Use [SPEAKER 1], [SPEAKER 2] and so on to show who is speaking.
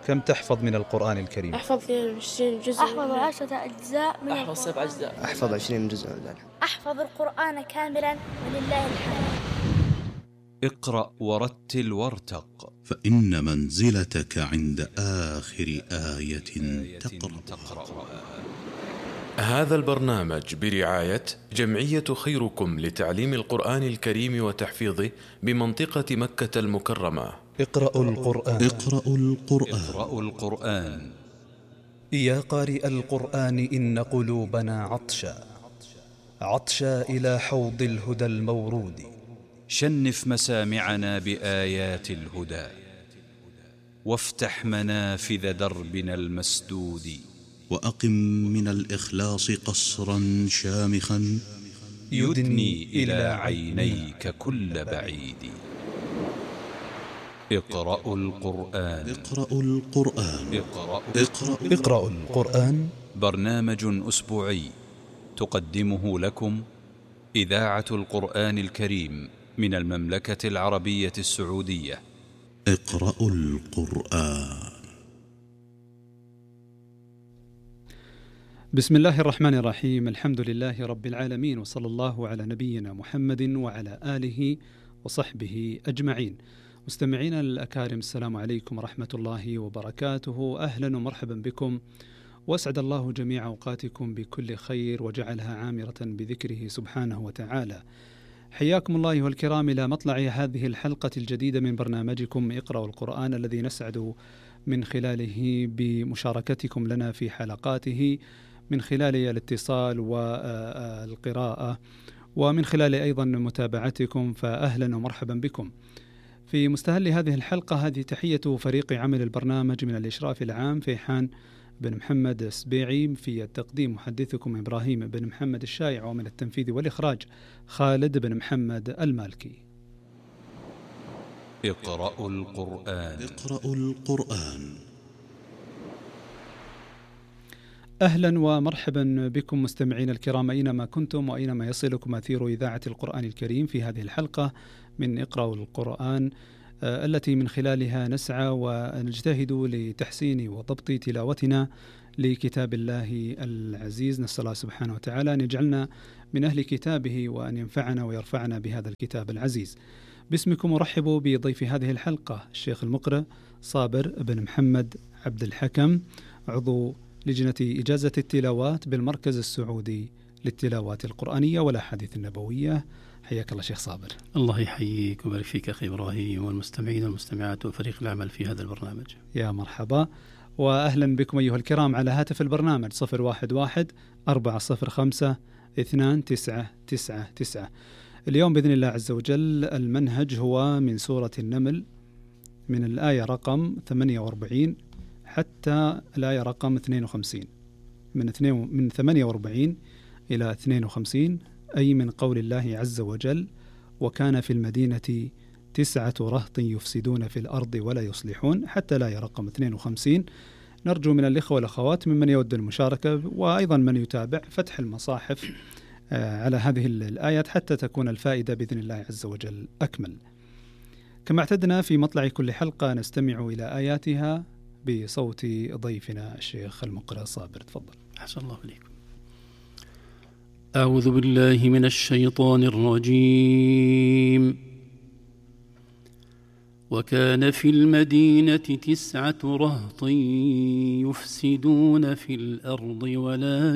[SPEAKER 1] كم تحفظ من القرآن الكريم؟
[SPEAKER 2] أحفظ 22 جزء.
[SPEAKER 3] أحفظ 10 أجزاء من
[SPEAKER 4] أحفظ 7 أجزاء.
[SPEAKER 5] أحفظ 20 جزء.
[SPEAKER 3] أحفظ القرآن كاملا ولله الحمد.
[SPEAKER 6] اقرأ ورتل وارتق،
[SPEAKER 7] فإن منزلتك عند آخر آية تقرأ.
[SPEAKER 8] هذا البرنامج برعاية جمعية خيركم لتعليم القرآن الكريم وتحفيظه بمنطقة مكة المكرمة.
[SPEAKER 1] اقرأوا القرآن.
[SPEAKER 6] اقرأوا القرآن.
[SPEAKER 1] يا قارئ القرآن إن قلوبنا عطشا إلى حوض الهدى المورود.
[SPEAKER 6] شنف مسامعنا بآيات الهدى، وافتح منافذ دربنا المسدود.
[SPEAKER 7] وأقم من الإخلاص قصرا شامخا
[SPEAKER 6] يدني إلى عينيك كل بعيد. اقرأوا القرآن.
[SPEAKER 1] اقرأوا القرآن.
[SPEAKER 6] برنامج أسبوعي تقدمه لكم إذاعة القرآن الكريم من المملكة العربية السعودية.
[SPEAKER 7] اقرأوا القرآن.
[SPEAKER 9] بسم الله الرحمن الرحيم. الحمد لله رب العالمين، وصلى الله على نبينا محمد وعلى آله وصحبه أجمعين. مستمعينا الأكارم، السلام عليكم ورحمة الله وبركاته. أهلا ومرحبا بكم، وأسعد الله جميع أوقاتكم بكل خير وجعلها عامرة بذكره سبحانه وتعالى. حياكم الله أيها الكرام إلى مطلع هذه الحلقة الجديدة من برنامجكم اقرأوا القرآن، الذي نسعد من خلاله بمشاركتكم لنا في حلقاته من خلال الاتصال والقراءة، ومن خلال أيضا متابعتكم، فأهلا ومرحبا بكم. في مستهل هذه الحلقة هذه تحية فريق عمل البرنامج من الإشراف العام فيحان بن محمد السبيعي، في التقديم محدثكم إبراهيم بن محمد الشايع، ومن التنفيذ والإخراج خالد بن محمد المالكي.
[SPEAKER 6] اقرأوا القرآن.
[SPEAKER 9] أهلا ومرحبا بكم مستمعين الكرام أينما كنتم وأينما يصلكم أثير إذاعة القرآن الكريم في هذه الحلقة من اقرأوا القرآن، التي من خلالها نسعى ونجتهد لتحسين وضبط تلاوتنا لكتاب الله العزيز. نسأل الله سبحانه وتعالى أن يجعلنا من أهل كتابه وأن ينفعنا ويرفعنا بهذا الكتاب العزيز. باسمكم أرحب بضيف هذه الحلقة الشيخ المقرئ صابر بن محمد عبد الحكم، عضو لجنة إجازة التلاوات بالمركز السعودي للتلاوات القرآنية والأحاديث النبوية. حياك الله شيخ صابر.
[SPEAKER 10] الله يحييك ويبارك فيك أخي إبراهيم، والمستمعين والمستمعات وفريق العمل في هذا البرنامج.
[SPEAKER 9] يا مرحبا، وأهلا بكم أيها الكرام على هاتف البرنامج 011-405-2999. اليوم بإذن الله عز وجل المنهج هو من سورة النمل، من الآية رقم 48 حتى الآية رقم 52، من 48 إلى 52، أي من قول الله عز وجل: وكان في المدينة 9 رهط يفسدون في الأرض ولا يصلحون، حتى الآية رقم 52. نرجو من الإخوة والأخوات ممن يود المشاركة وأيضا من يتابع فتح المصاحف على هذه الآيات حتى تكون الفائدة بإذن الله عز وجل أكمل. كما اعتدنا في مطلع كل حلقة نستمع إلى آياتها بصوت ضيفنا الشيخ المقرئ صابر. تفضل.
[SPEAKER 10] أحسن الله إليكم. أعوذ بالله من الشيطان الرجيم. وكان في المدينة 9 رهط يفسدون في الأرض ولا